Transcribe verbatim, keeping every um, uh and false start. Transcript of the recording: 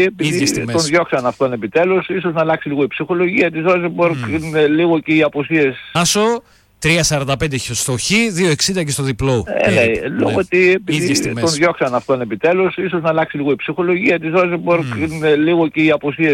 επειδή τον διώξαν αυτόν επιτέλους, ίσως να αλλάξει λίγο η ψυχολογία της Ρόζεμπορκ, mm. λίγο και οι απουσίες. Άσο, τρία σαράντα πέντε στο Χ, δύο εξήντα και στο διπλό. Ε, ναι, ε, λόγω ότι ναι. επειδή τον διώξαν αυτόν επιτέλους, ίσως να αλλάξει λίγο η ψυχολογία της Ρόζεμπορκ, mm. λίγο και οι απουσίες.